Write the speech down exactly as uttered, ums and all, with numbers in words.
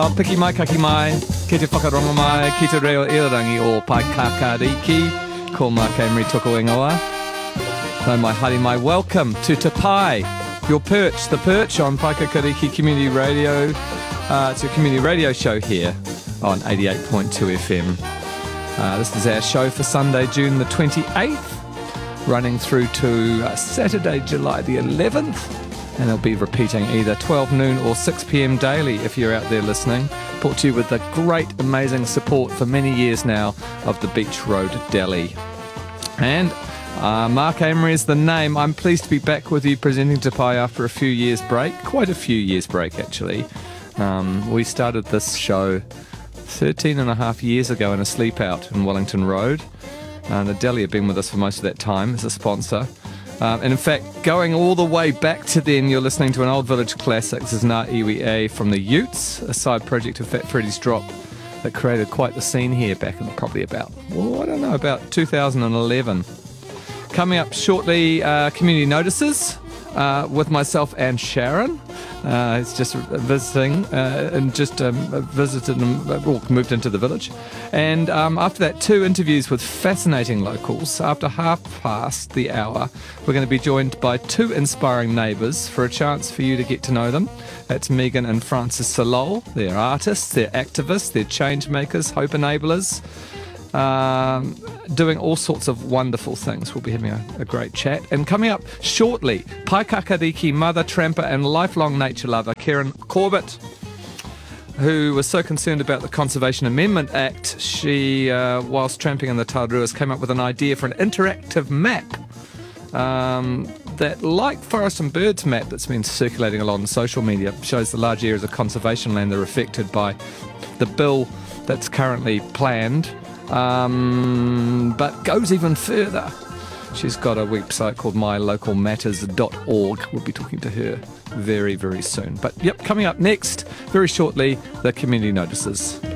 Oh, piki mai, kaki mai, ki te whakarongo mai, ki te reo irarangi o Paikakariki, ko Mark Emery toko ingoa. No mai haere mai, welcome to Te Pai, your perch, the perch on Paikakariki Community Radio. Uh, it's a community radio show here on eighty-eight point two F M. Uh, this is our show for Sunday, June the twenty-eighth, running through to uh, Saturday, July the eleventh. And they'll be repeating either twelve noon or six p.m. daily if you're out there listening. Brought to you with the great, amazing support for many years now of the Beach Road Deli. And uh, Mark Amery is the name. I'm pleased to be back with you presenting Te Pai after a few years break. Quite a few years break, actually. Um, we started this show thirteen and a half years ago in a sleep out in Wellington Road. Uh, the Deli have been with us for most of that time as a sponsor. Um, and in fact, going all the way back to then, you're listening to an old village classic. This is Ngā Iwi A from the Utes, a side project of Fat Freddy's Drop that created quite the scene here back in probably about, well, I don't know, about two thousand eleven. Coming up shortly, uh, community notices uh, with myself and Sharon. Uh, he's just visiting uh, and just um, visited and well, moved into the village. And um, after that, two interviews with fascinating locals. After half past the hour, we're going to be joined by two inspiring neighbours for a chance for you to get to know them. That's Megan and Francis Solol. They're artists, they're activists, they're change makers, hope enablers. Um, doing all sorts of wonderful things. We'll be having a, a great chat. And coming up shortly, Paikakariki mother, tramper and lifelong nature lover, Karen Corbett, who was so concerned about the Conservation Amendment Act, she, uh, whilst tramping in the Taruas, came up with an idea for an interactive map um, that, like Forest and Birds map that's been circulating along social media, shows the large areas of conservation land that are affected by the bill that's currently planned. Um, but goes even further. She's got a website called my local matters dot org. We'll be talking to her very, very soon. But yep, coming up next, very shortly, the community notices.